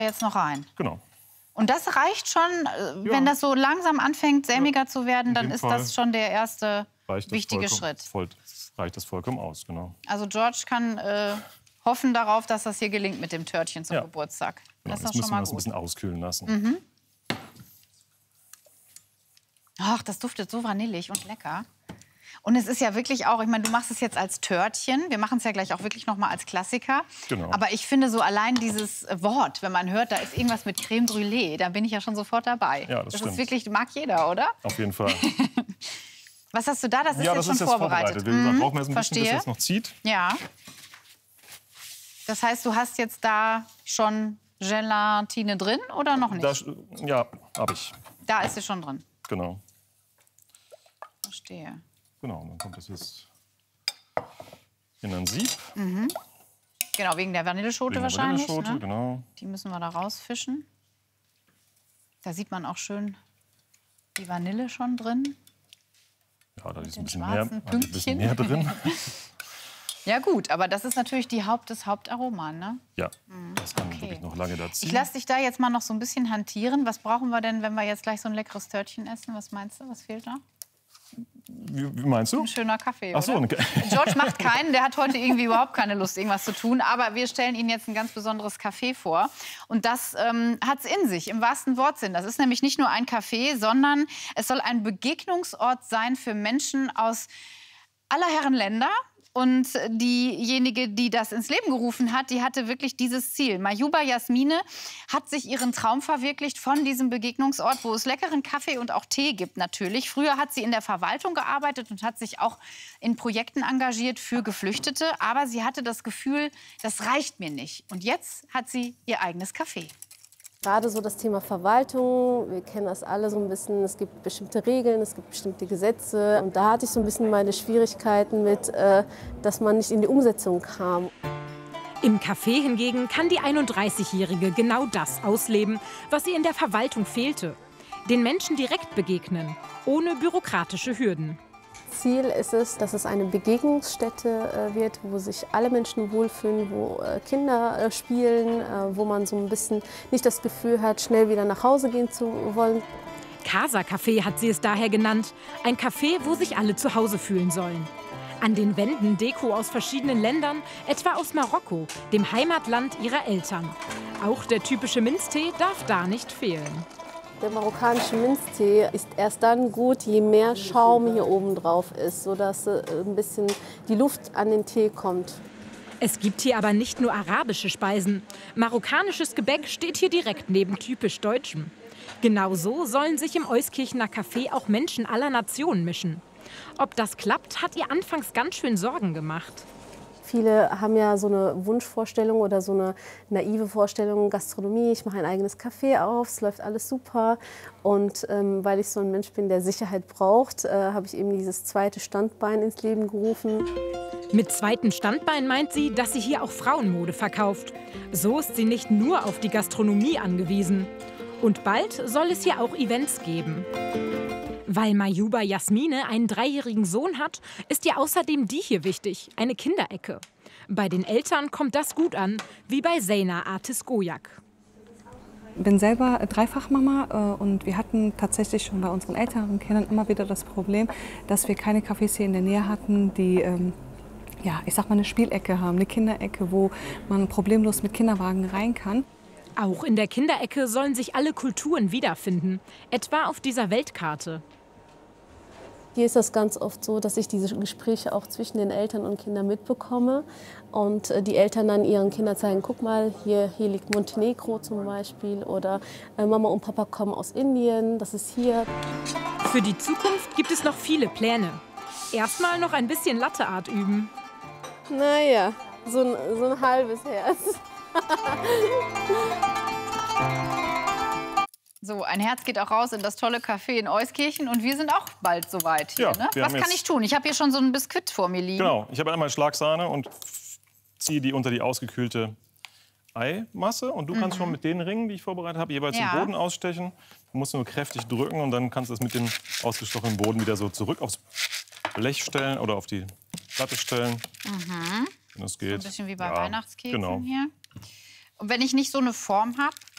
jetzt noch rein. Genau. Und das reicht schon, wenn das so langsam anfängt, sämiger zu werden, dann ist Fall das schon der erste wichtige Schritt. Reicht das vollkommen aus, genau. Also George kann hoffen darauf, dass das hier gelingt mit dem Törtchen zum Geburtstag. Genau, Das ist jetzt doch müssen schon wir mal das ein gut. bisschen auskühlen lassen. Ach, das duftet so vanillig und lecker. Und es ist ja wirklich auch, ich meine, du machst es jetzt als Törtchen. Wir machen es ja gleich auch wirklich noch mal als Klassiker. Genau. Aber ich finde so allein dieses Wort, wenn man hört, da ist irgendwas mit Crème Brûlée, da bin ich ja schon sofort dabei. Ja, das stimmt. Ist wirklich, mag jeder, oder? Auf jeden Fall. Was hast du da? Das ist Ja, jetzt das schon ist jetzt vorbereitet. Wie gesagt, brauchen wir jetzt ein bisschen, Verstehe. bis es noch zieht. Ja. Das heißt, du hast jetzt da schon Gelatine drin oder noch nicht? Ja, habe ich. Da ist sie schon drin. Genau. Verstehe. Genau, dann kommt das jetzt in ein Sieb. Genau, wegen der Vanilleschote Wegen der wahrscheinlich. Vanilleschote, Ne? genau. Die müssen wir da rausfischen. Da sieht man auch schön die Vanille schon drin. Ja, da ist den ein bisschen schwarzen mehr drin. Ja gut, aber das ist natürlich das Hauptaroma, ne? Ja, das kann wirklich noch lange dazu. Ich lasse dich da jetzt mal noch so ein bisschen hantieren. Was brauchen wir denn, wenn wir jetzt gleich so ein leckeres Törtchen essen? Was meinst du, was fehlt da? Wie meinst du? Ein schöner Kaffee, Ach so, oder? George macht keinen, der hat heute irgendwie überhaupt keine Lust, irgendwas zu tun. Aber wir stellen Ihnen jetzt ein ganz besonderes Café vor. Und das hat es in sich, im wahrsten Wortsinn. Das ist nämlich nicht nur ein Café, sondern es soll ein Begegnungsort sein für Menschen aus aller Herren Länder. Und diejenige, die das ins Leben gerufen hat, die hatte wirklich dieses Ziel. Majuba Yasmine hat sich ihren Traum verwirklicht von diesem Begegnungsort, wo es leckeren Kaffee und auch Tee gibt natürlich. Früher hat sie in der Verwaltung gearbeitet und hat sich auch in Projekten engagiert für Geflüchtete. Aber sie hatte das Gefühl, das reicht mir nicht. Und jetzt hat sie ihr eigenes Café. Gerade so das Thema Verwaltung, wir kennen das alle so ein bisschen, es gibt bestimmte Regeln, es gibt bestimmte Gesetze. Und da hatte ich so ein bisschen meine Schwierigkeiten mit, dass man nicht in die Umsetzung kam. Im Café hingegen kann die 31-Jährige genau das ausleben, was ihr in der Verwaltung fehlte. Den Menschen direkt begegnen, ohne bürokratische Hürden. Ziel ist es, dass es eine Begegnungsstätte wird, wo sich alle Menschen wohlfühlen, wo Kinder spielen, wo man so ein bisschen nicht das Gefühl hat, schnell wieder nach Hause gehen zu wollen. Casa Café hat sie es daher genannt. Ein Café, wo sich alle zu Hause fühlen sollen. An den Wänden Deko aus verschiedenen Ländern, etwa aus Marokko, dem Heimatland ihrer Eltern. Auch der typische Minztee darf da nicht fehlen. Der marokkanische Minztee ist erst dann gut, je mehr Schaum hier oben drauf ist, sodass ein bisschen die Luft an den Tee kommt. Es gibt hier aber nicht nur arabische Speisen. Marokkanisches Gebäck steht hier direkt neben typisch Deutschem. Genauso sollen sich im Euskirchener Café auch Menschen aller Nationen mischen. Ob das klappt, hat ihr anfangs ganz schön Sorgen gemacht. Viele haben ja so eine Wunschvorstellung oder so eine naive Vorstellung, Gastronomie, ich mache ein eigenes Café auf, es läuft alles super. Und weil ich so ein Mensch bin, der Sicherheit braucht, habe ich eben dieses zweite Standbein ins Leben gerufen. Mit zweitem Standbein meint sie, dass sie hier auch Frauenmode verkauft. So ist sie nicht nur auf die Gastronomie angewiesen. Und bald soll es hier auch Events geben. Weil Majuba Yasmine einen 3-jährigen Sohn hat, ist ihr außerdem die hier wichtig, eine Kinderecke. Bei den Eltern kommt das gut an, wie bei Zeyna Artis Goyak. Ich bin selber Dreifachmama und wir hatten tatsächlich schon bei unseren älteren Kindern immer wieder das Problem, dass wir keine Cafés hier in der Nähe hatten, die ja, ich sag mal eine Spielecke haben, eine Kinderecke, wo man problemlos mit Kinderwagen rein kann. Auch in der Kinderecke sollen sich alle Kulturen wiederfinden, etwa auf dieser Weltkarte. Hier ist das ganz oft so, dass ich diese Gespräche auch zwischen den Eltern und Kindern mitbekomme und die Eltern dann ihren Kindern zeigen, guck mal, hier liegt Montenegro zum Beispiel oder Mama und Papa kommen aus Indien, das ist hier. Für die Zukunft gibt es noch viele Pläne. Erstmal noch ein bisschen Latteart üben. Naja, so ein halbes Herz. So, ein Herz geht auch raus in das tolle Café in Euskirchen und wir sind auch bald soweit hier. Ja, Ne? Was kann ich tun? Ich habe hier schon so ein Biskuit vor mir liegen. Genau, ich habe einmal Schlagsahne und ziehe die unter die ausgekühlte Eimasse. Und du kannst schon mit den Ringen, die ich vorbereitet habe, jeweils den Boden ausstechen. Du musst nur kräftig drücken und dann kannst du es mit dem ausgestochenen Boden wieder so zurück aufs Blech stellen oder auf die Platte stellen. Wenn das geht. So ein bisschen wie bei Weihnachtskeksen genau. hier. Und wenn ich nicht so eine Form habe,